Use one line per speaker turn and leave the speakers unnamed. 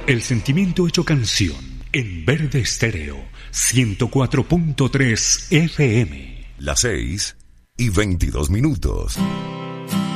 El sentimiento hecho canción en Verde Estéreo 104.3 FM.
Las 6:22.